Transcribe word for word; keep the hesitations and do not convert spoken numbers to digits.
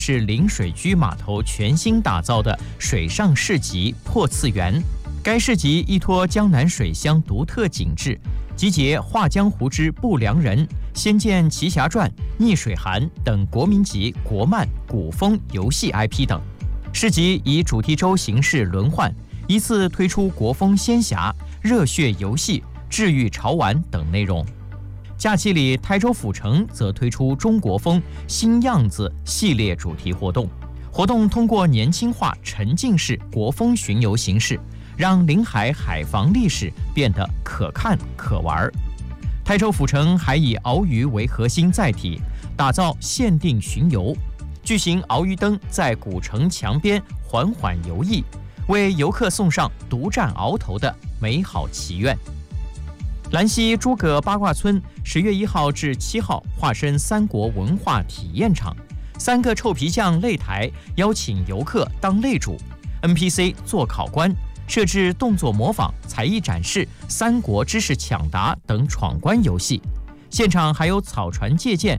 是临水居码头全新打造的水上市集破次元。该市集依托江南水乡独特景致，集结《画江湖之不良人》《仙剑奇侠传》《逆水寒》等国民级国漫、古风游戏 I P 等。市集以主题周形式轮换，依次推出国风仙侠、热血游戏、治愈潮玩等内容。假期里，台州府城则推出中国风新样子系列主题活动。活动通过年轻化、沉浸式国风巡游形式，让临海海防历史变得可看可玩。台州府城还以鳌鱼为核心载体，打造限定巡游，巨型鳌鱼灯在古城墙边缓缓游弋，为游客送上独占鳌头的美好祈愿。兰溪诸葛八卦村十月一号至七号化身三国文化体验场，三个臭皮匠擂台邀请游客当擂主 ，N P C 做考官，设置动作模仿、才艺展示、三国知识抢答等闯关游戏。现场还有草船借箭、